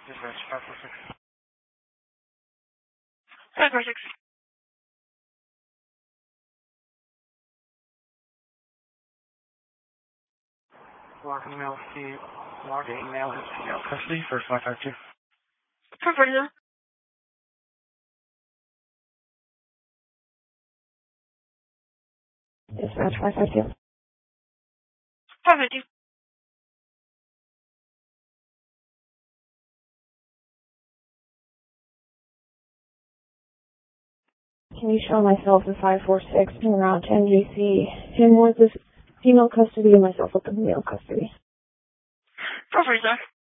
Dispatch 546. 546. Log email is female custody for 552. 547. Dispatch 552. 550. Can you show myself at 546 in around 10 GC? Him with his female custody and myself with the male custody. 447.